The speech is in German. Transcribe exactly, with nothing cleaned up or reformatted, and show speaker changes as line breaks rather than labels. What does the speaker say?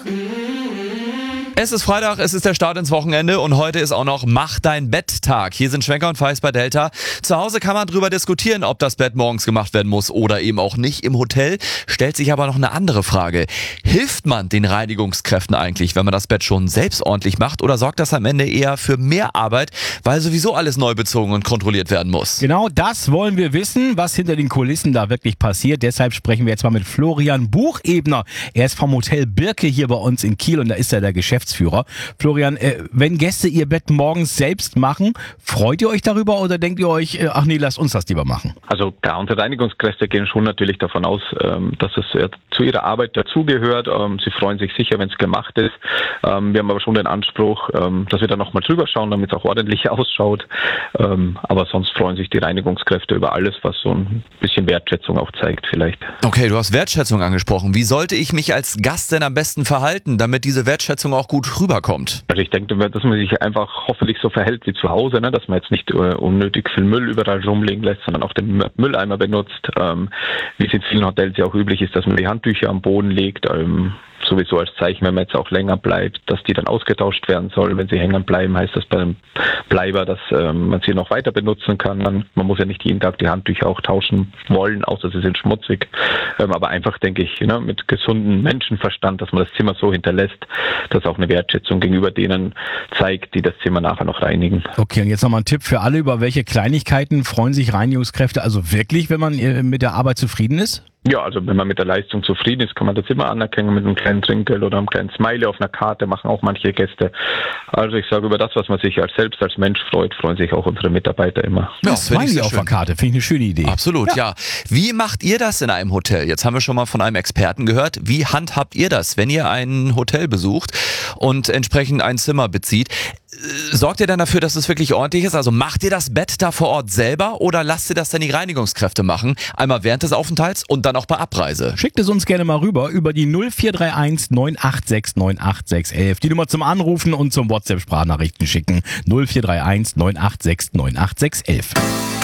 Es ist Freitag, es ist der Start ins Wochenende und heute ist auch noch Mach dein Bett-Tag. Hier sind Schwenker und Feist bei Delta. Zu Hause kann man drüber diskutieren, ob das Bett morgens gemacht werden muss oder eben auch nicht. Im Hotel stellt sich aber noch eine andere Frage. Hilft man den Reinigungskräften eigentlich, wenn man das Bett schon selbst ordentlich macht, oder sorgt das am Ende eher für mehr Arbeit, weil sowieso alles neu bezogen und kontrolliert werden muss?
Genau das wollen wir wissen, was hinter den Kulissen da wirklich passiert. Deshalb sprechen wir jetzt mal mit Florian Buchebner. Er ist vom Hotel Birke hier bei uns in Kiel und da ist er der Geschäftsführer. Florian, äh, wenn Gäste ihr Bett morgens selbst machen, freut ihr euch darüber oder denkt ihr euch, äh, ach nee, lasst uns das lieber machen?
Also klar, unsere Reinigungskräfte gehen schon natürlich davon aus, ähm, dass es äh, zu ihrer Arbeit dazugehört. Ähm, sie freuen sich sicher, wenn es gemacht ist. Ähm, wir haben aber schon den Anspruch, ähm, dass wir da nochmal drüber schauen, damit es auch ordentlich ausschaut. Ähm, aber sonst freuen sich die Reinigungskräfte über alles, was so ein bisschen Wertschätzung auch zeigt vielleicht.
Okay, du hast Wertschätzung angesprochen. Wie sollte ich mich als Gast denn am besten verhalten, damit diese Wertschätzung auch gut rüberkommt?
Also ich denke, dass man sich einfach hoffentlich so verhält wie zu Hause, ne? Dass man jetzt nicht uh, unnötig viel Müll überall rumliegen lässt, sondern auch den Mülleimer benutzt. Ähm, wie es in vielen Hotels ja auch üblich ist, dass man die Handtücher am Boden legt. Ähm, sowieso als Zeichen, wenn man jetzt auch länger bleibt, dass die dann ausgetauscht werden soll. Wenn sie hängen bleiben, heißt das beim Bleiber, dass ähm, man sie noch weiter benutzen kann. Man, man muss ja nicht jeden Tag die Handtücher auch tauschen wollen, außer sie sind schmutzig. Ähm, aber einfach, denke ich, ne, mit gesundem Menschenverstand, dass man das Zimmer so hinterlässt, dass auch eine Wertschätzung gegenüber denen zeigt, die das Zimmer nachher noch reinigen.
Okay, und jetzt nochmal ein Tipp für alle, über welche Kleinigkeiten freuen sich Reinigungskräfte also wirklich, wenn man äh, mit der Arbeit zufrieden ist?
Ja, also wenn man mit der Leistung zufrieden ist, kann man das immer anerkennen mit einem kleinen Trinkgeld oder einem kleinen Smiley auf einer Karte, machen auch manche Gäste. Also ich sage, über das, was man sich als selbst als Mensch freut, freuen sich auch unsere Mitarbeiter immer.
Ja, Smiley auf der Karte, finde ich eine schöne Idee.
Absolut, ja. ja. Wie macht ihr das in einem Hotel? Jetzt haben wir schon mal von einem Experten gehört. Wie handhabt ihr das, wenn ihr ein Hotel besucht und entsprechend ein Zimmer bezieht? Sorgt ihr dann dafür, dass es wirklich ordentlich ist? Also macht ihr das Bett da vor Ort selber oder lasst ihr das dann die Reinigungskräfte machen? Einmal während des Aufenthalts und dann auch bei Abreise.
Schickt es uns gerne mal rüber über die null vier drei eins neun acht sechs neun acht sechs eins eins. Die Nummer zum Anrufen und zum WhatsApp-Sprachnachrichten schicken. null vier drei eins neun acht sechs neun acht sechs eins eins.